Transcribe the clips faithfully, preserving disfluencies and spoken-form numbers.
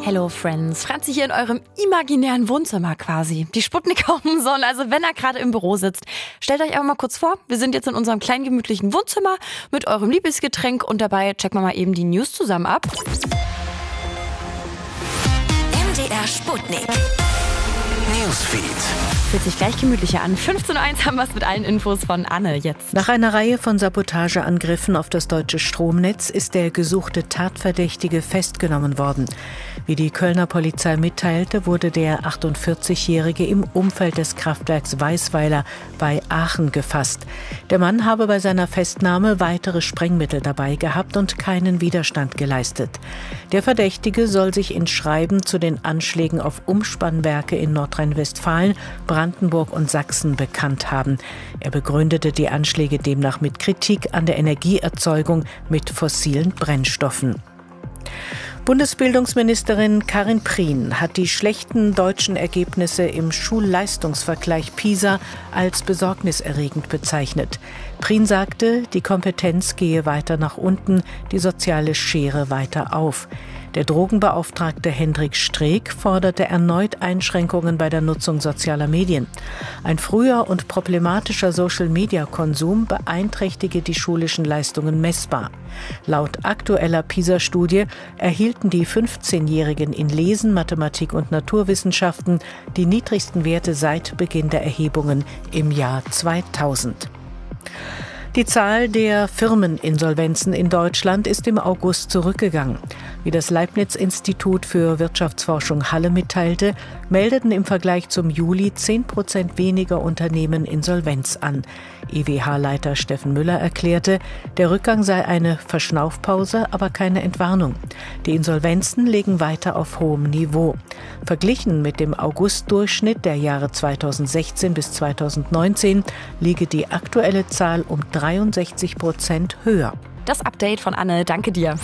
Hello Friends, Franzi hier in eurem imaginären Wohnzimmer quasi. Die Sputnik auf dem Sonne, also wenn er gerade im Büro sitzt. Stellt euch einfach mal kurz vor, wir sind jetzt in unserem kleinen gemütlichen Wohnzimmer mit eurem Lieblingsgetränk und dabei checken wir mal eben die News zusammen ab. M D R Sputnik Newsfeed. Fühlt sich gleich gemütlicher an. fünfzehn Uhr eins haben wir es mit allen Infos von Anne jetzt. Nach einer Reihe von Sabotageangriffen auf das deutsche Stromnetz ist der gesuchte Tatverdächtige festgenommen worden. Wie die Kölner Polizei mitteilte, wurde der achtundvierzigjährige im Umfeld des Kraftwerks Weißweiler bei Aachen gefasst. Der Mann habe bei seiner Festnahme weitere Sprengmittel dabei gehabt und keinen Widerstand geleistet. Der Verdächtige soll sich in Schreiben zu den Anschlägen auf Umspannwerke in Nordrhein-Westfalen, Brandenburg und Sachsen bekannt haben. Er begründete die Anschläge demnach mit Kritik an der Energieerzeugung mit fossilen Brennstoffen. Bundesbildungsministerin Karin Prien hat die schlechten deutschen Ergebnisse im Schulleistungsvergleich PISA als besorgniserregend bezeichnet. Prien sagte, die Kompetenz gehe weiter nach unten, die soziale Schere weiter auf. Der Drogenbeauftragte Hendrik Streeck forderte erneut Einschränkungen bei der Nutzung sozialer Medien. Ein früher und problematischer Social-Media-Konsum beeinträchtige die schulischen Leistungen messbar. Laut aktueller PISA-Studie erhielten die fünfzehnjährigen in Lesen, Mathematik und Naturwissenschaften die niedrigsten Werte seit Beginn der Erhebungen im Jahr zweitausend. Die Zahl der Firmeninsolvenzen in Deutschland ist im August zurückgegangen. Wie das Leibniz-Institut für Wirtschaftsforschung Halle mitteilte, meldeten im Vergleich zum Juli zehn Prozent weniger Unternehmen Insolvenz an. I W H-Leiter Steffen Müller erklärte, der Rückgang sei eine Verschnaufpause, aber keine Entwarnung. Die Insolvenzen liegen weiter auf hohem Niveau. Verglichen mit dem August-Durchschnitt der Jahre zweitausendsechzehn bis zweitausendneunzehn liege die aktuelle Zahl um dreiundsechzig Prozent höher. Das Update von Anne, danke dir.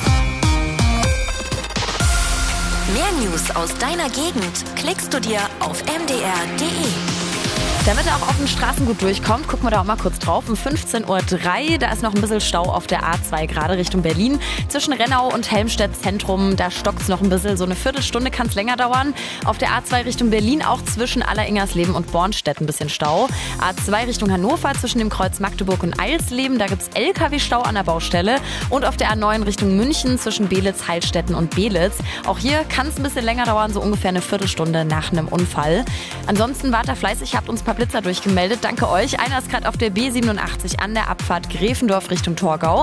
Mehr News aus deiner Gegend klickst du dir auf m d r punkt d e. Damit er auch auf den Straßen gut durchkommt, gucken wir da auch mal kurz drauf. Um fünfzehn Uhr drei, da ist noch ein bisschen Stau auf der A zwei, gerade Richtung Berlin. Zwischen Rennau und Helmstedt Zentrum, da stockt es noch ein bisschen. So eine Viertelstunde kann es länger dauern. Auf der A zwei Richtung Berlin auch zwischen Alleringersleben und Bornstedt ein bisschen Stau. A zwei Richtung Hannover zwischen dem Kreuz Magdeburg und Eilsleben, da gibt es L K W-Stau an der Baustelle. Und auf der A neun Richtung München zwischen Belitz, Heilstätten und Belitz. Auch hier kann es ein bisschen länger dauern, so ungefähr eine Viertelstunde nach einem Unfall. Ansonsten wart da fleißig, habt uns ein paar Blitzer durchgemeldet. Danke euch. Einer ist gerade auf der B siebenundachtzig an der Abfahrt Gräfendorf Richtung Torgau.